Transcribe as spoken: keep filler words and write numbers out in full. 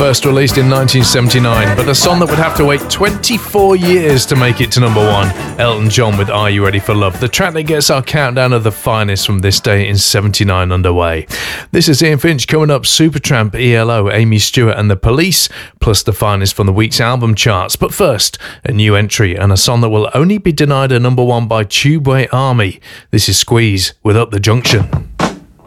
first released in nineteen seventy-nine, but a song that would have to wait twenty-four years to make it to number one. Elton John with Are You Ready for Love, the track that gets our countdown of the finest from this day in seventy-nine underway. This is Ian Finch. Coming up, Supertramp, E L O, Amy Stewart and The Police, plus the finest from the week's album charts. But first, a new entry and a song that will only be denied a number one by Tubeway Army. This is Squeeze with Up the Junction.